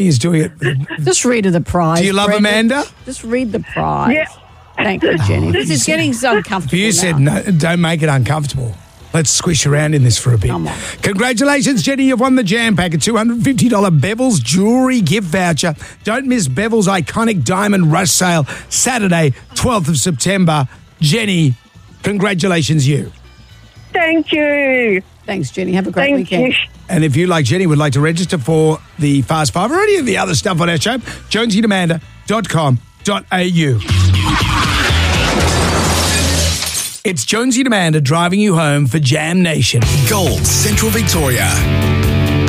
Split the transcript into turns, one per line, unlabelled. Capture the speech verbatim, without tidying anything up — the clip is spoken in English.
He's doing it.
Just read her the prize.
Do you love
Brendan.
Amanda?
Just read the prize.
Yeah.
Thank you, Jenny. This is getting so uncomfortable.
You
now.
said no, don't make it uncomfortable. Let's squish around in this for a bit.
Come on.
Congratulations, Jenny. You've won the Jam Pack, a two hundred fifty dollars Bevilles jewellery gift voucher. Don't miss Bevilles' iconic Diamond Rush sale, Saturday, twelfth of September. Jenny, congratulations, you.
Thank you.
Thanks, Jenny. Have a great
Thank
weekend.
you.
And if you, like Jenny, would like to register for the Fast Five or any of the other stuff on our show, jonesy and amanda dot com dot a u. It's Jonesy and Amanda driving you home for Jam Nation.
Gold, Central Victoria.